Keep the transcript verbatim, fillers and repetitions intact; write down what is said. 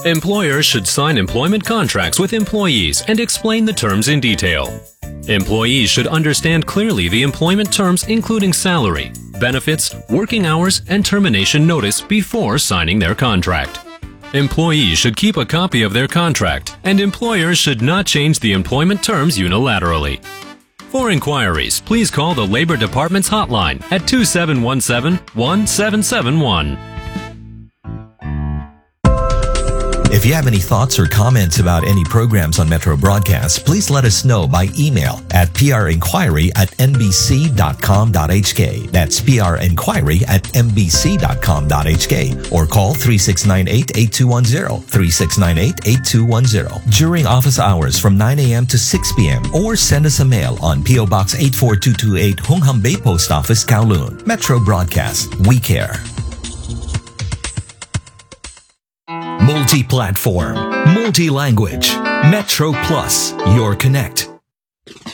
Employers should sign employment contracts with employees and explain the terms in detail. Employees should understand clearly the employment terms, including salary, benefits, working hours, and termination notice before signing their contract. Employees should keep a copy of their contract, and employers should not change the employment terms unilaterally. For inquiries, please call the Labor Department's hotline at two seven one seven, one seven seven one. If you have any thoughts or comments about any programs on Metro Broadcast, please let us know by email at prinquiry at nbc.com.hk. That's prinquiry at nbc.com.hk, or call three six nine eight, eight two one zero, three six nine eight, eight two one zero during office hours from nine a.m. to six p.m. or send us a mail on P O Box eight four two two eight, Hung Hom Bay Post Office, Kowloon. Metro Broadcast, we care. Multi-platform, multi-language. Metro Plus, your connect.